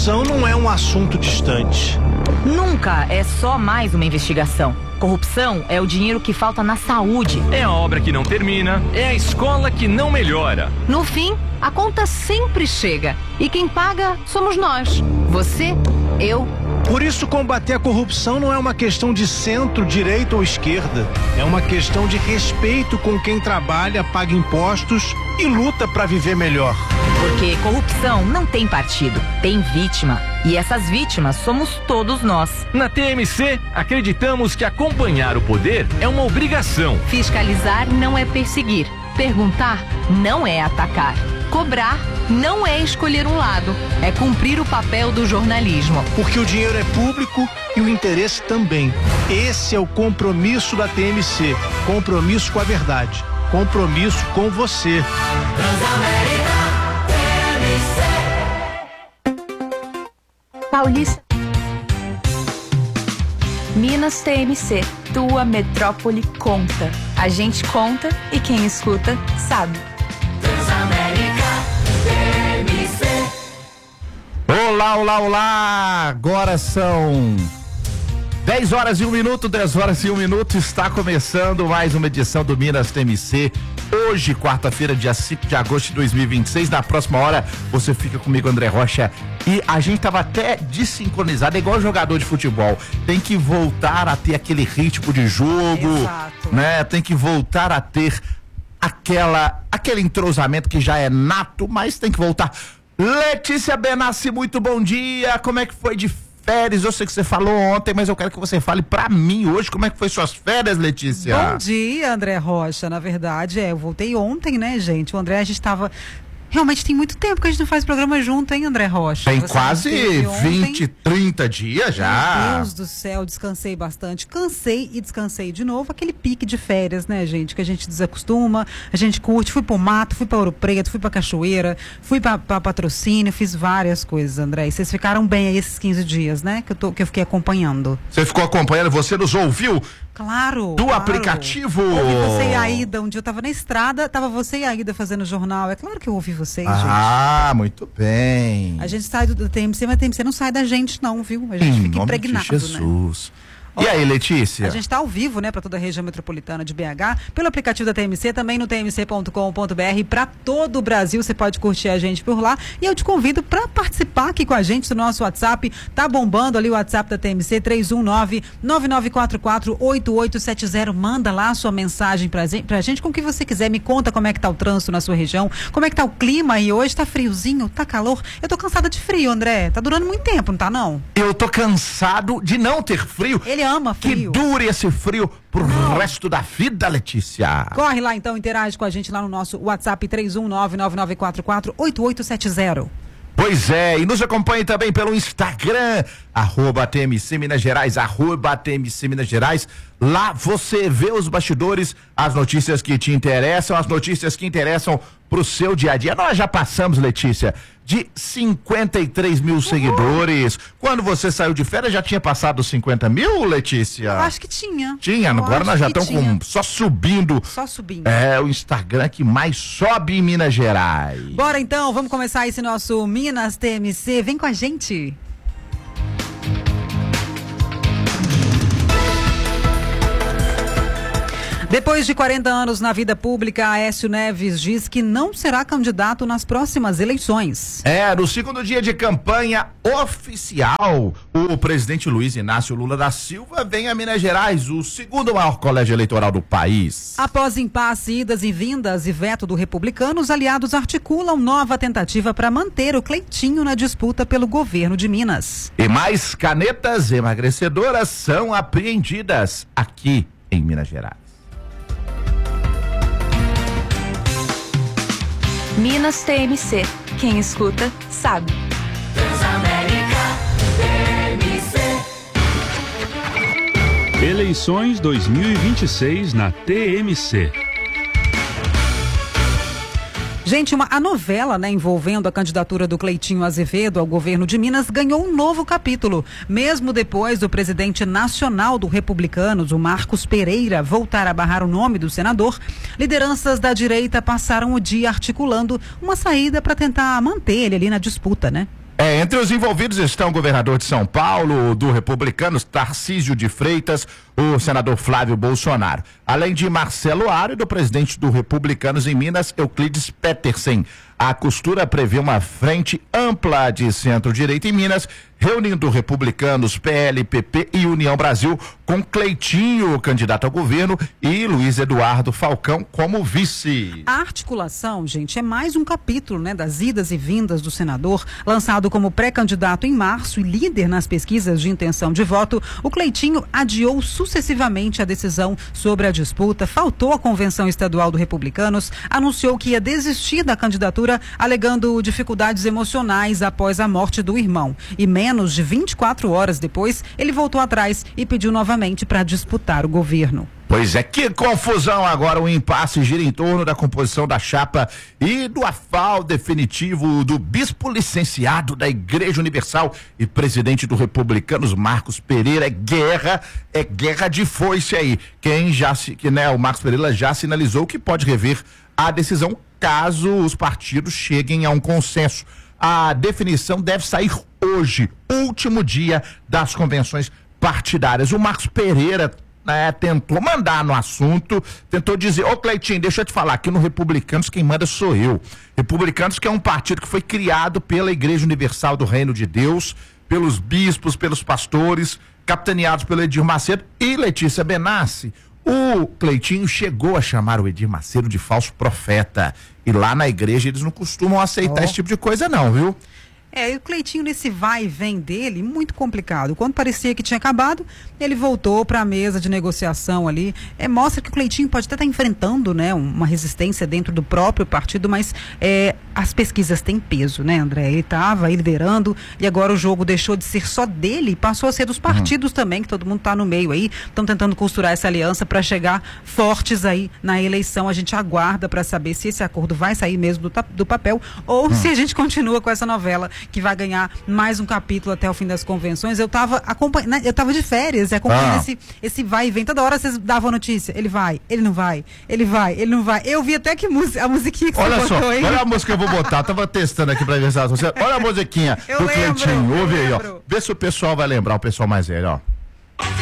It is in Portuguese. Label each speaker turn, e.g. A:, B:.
A: Não é um assunto distante.
B: Nunca é só mais uma investigação. Corrupção é o dinheiro que falta na saúde.
C: É a obra que não termina, é a escola que não melhora.
D: No fim, a conta sempre chega. E quem paga somos nós. Você, eu.
A: Por isso, combater a corrupção não é uma questão de centro, direita ou esquerda. É uma questão de respeito com quem trabalha, paga impostos e luta para viver melhor.
B: Porque corrupção não tem partido, tem vítima. E essas vítimas somos todos nós.
C: Na TMC, acreditamos que acompanhar o poder é uma obrigação.
D: Fiscalizar não é perseguir. Perguntar não é atacar. Cobrar não é escolher um lado. É cumprir o papel do jornalismo.
A: Porque o dinheiro é público e o interesse também. Esse é o compromisso da TMC. Compromisso com a verdade. Compromisso com você.
E: Transamérica TMC.
F: Paulista. Minas TMC, tua metrópole conta. A gente conta e quem escuta sabe.
E: Transamérica TMC.
G: Olá, olá, olá! Agora são 10 horas e 1 minuto, 10 horas e 1 minuto. Está começando mais uma edição do Minas TMC. Hoje, quarta-feira, dia 5 de agosto de 2026. Na próxima hora, você fica comigo, André Rocha. E a gente tava até desincronizado, é igual jogador de futebol. Tem que voltar a ter aquele ritmo de jogo.
H: Exato.
G: Né? Tem que voltar a ter aquele entrosamento que já é nato, mas tem que voltar. Letícia Benassi, muito bom dia. Como é que foi de férias? Eu sei que você falou ontem, mas eu quero que você fale pra mim hoje como é que foi suas férias, Letícia.
H: Bom dia, André Rocha. Na verdade, eu voltei ontem, né, gente? O André, a gente tava... Realmente tem muito tempo que a gente não faz programa junto, hein, André Rocha?
G: Tem quase 20, 30 dias já.
H: Meu Deus do céu, descansei bastante. Cansei e descansei de novo. Aquele pique de férias, né, gente? Que a gente desacostuma, a gente curte. Fui pro mato, fui pra Ouro Preto, fui pra Cachoeira, fui pra Patrocínio, fiz várias coisas, André. E vocês ficaram bem aí esses 15 dias, né? Que eu fiquei acompanhando.
G: Você ficou acompanhando, você nos ouviu?
H: Claro.
G: Do aplicativo.
H: Ouvi você e a Aida. Um dia eu tava na estrada, tava você e a Aida fazendo jornal. É claro que eu ouvi vocês, gente.
G: Ah, muito bem.
H: A gente sai do TMC, mas o TMC não sai da gente, não, viu? A gente fica impregnado,
G: de Jesus. Né? E aí, Letícia?
H: A gente está ao vivo, né, para toda a região metropolitana de BH, pelo aplicativo da TMC, também no tmc.com.br, para todo o Brasil. Você pode curtir a gente por lá. E eu te convido para participar aqui com a gente do nosso WhatsApp. Tá bombando ali o WhatsApp da TMC, 319-9944-8870. Manda lá a sua mensagem pra gente com o que você quiser. Me conta como é que tá o trânsito na sua região, como é que tá o clima aí hoje. Tá friozinho, tá calor. Eu tô cansada de frio, André. Tá durando muito tempo, não tá não?
G: Eu tô cansado de não ter frio.
H: Ele ama frio.
G: Que dure esse frio pro resto da vida, Letícia.
H: Corre lá então, interage com a gente lá no nosso WhatsApp 319-9944-8870.
G: Pois é, e nos acompanhe também pelo Instagram, @TMC Minas Gerais, @TMC Minas Gerais. Lá você vê os bastidores, as notícias que te interessam, as notícias que interessam pro seu dia a dia. Nós já passamos, Letícia, de 53 mil seguidores. Quando você saiu de férias, já tinha passado 50 mil, Letícia?
H: Eu acho que tinha.
G: Tinha, agora nós já estamos só subindo.
H: Só subindo.
G: É o Instagram que mais sobe em Minas Gerais.
H: Bora então, vamos começar esse nosso Minas TMC. Vem com a gente. Depois de 40 anos na vida pública, Aécio Neves diz que não será candidato nas próximas eleições.
G: No segundo dia de campanha oficial, o presidente Luiz Inácio Lula da Silva vem a Minas Gerais, o segundo maior colégio eleitoral do país.
H: Após impasse, idas e vindas e veto do republicano, os aliados articulam nova tentativa para manter o Cleitinho na disputa pelo governo de Minas.
G: E mais canetas emagrecedoras são apreendidas aqui em Minas Gerais.
F: Minas TMC, quem escuta sabe.
E: Transamérica TMC.
I: Eleições 2026 na TMC.
H: Gente, a novela, né, envolvendo a candidatura do Cleitinho Azevedo ao governo de Minas ganhou um novo capítulo. Mesmo depois do presidente nacional do Republicanos, o Marcos Pereira, voltar a barrar o nome do senador, lideranças da direita passaram o dia articulando uma saída para tentar manter ele ali na disputa, né?
G: Entre os envolvidos estão o governador de São Paulo, do Republicanos, Tarcísio de Freitas, o senador Flávio Bolsonaro, além de Marcelo Árido, presidente do Republicanos em Minas, Euclides Petersen. A costura prevê uma frente ampla de centro-direita em Minas, reunindo Republicanos, PL, PP e União Brasil, com Cleitinho, candidato ao governo, e Luiz Eduardo Falcão como vice.
H: A articulação, gente, é mais um capítulo, né, das idas e vindas do senador. Lançado como pré-candidato em março e líder nas pesquisas de intenção de voto, o Cleitinho adiou sucessivamente a decisão sobre a disputa, faltou à convenção estadual do Republicanos, anunciou que ia desistir da candidatura, alegando dificuldades emocionais após a morte do irmão. E menos de 24 horas depois, ele voltou atrás e pediu novamente para disputar o governo.
G: Pois é, que confusão agora, o impasse gira em torno da composição da chapa e do aval definitivo do bispo licenciado da Igreja Universal e presidente do Republicanos, Marcos Pereira. É guerra de foice aí. O Marcos Pereira já sinalizou que pode rever a decisão caso os partidos cheguem a um consenso. A definição deve sair hoje, último dia das convenções partidárias. O Marcos Pereira tentou mandar no assunto, tentou dizer, ô Cleitinho, deixa eu te falar, aqui no Republicanos quem manda sou eu. Republicanos, que é um partido que foi criado pela Igreja Universal do Reino de Deus, pelos bispos, pelos pastores, capitaneados pelo Edir Macedo e Letícia Benassi. O Cleitinho chegou a chamar o Edir Macedo de falso profeta, e lá na igreja eles não costumam aceitar esse tipo de coisa não, viu?
H: E o Cleitinho, nesse vai e vem dele, muito complicado. Quando parecia que tinha acabado, ele voltou para a mesa de negociação ali. Mostra que o Cleitinho pode até estar enfrentando, né, uma resistência dentro do próprio partido, mas as pesquisas têm peso, né, André? Ele estava liderando e agora o jogo deixou de ser só dele, passou a ser dos partidos também, que todo mundo está no meio aí. Estão tentando costurar essa aliança para chegar fortes aí na eleição. A gente aguarda para saber se esse acordo vai sair mesmo do papel ou se a gente continua com essa novela que vai ganhar mais um capítulo até o fim das convenções. Eu estava acompanhando, eu estava de férias, acompanhando esse vai e vem. Toda hora vocês davam notícia. Ele vai, ele não vai, ele vai, ele não vai. Eu vi até que a musiquinha que
G: olha
H: você
G: só,
H: botou aí.
G: Olha a música que eu vou botar, tava testando aqui pra ver se olha a musiquinha do Cleitinho, ouve aí, ó. Vê se o pessoal vai lembrar, o pessoal mais velho, ó.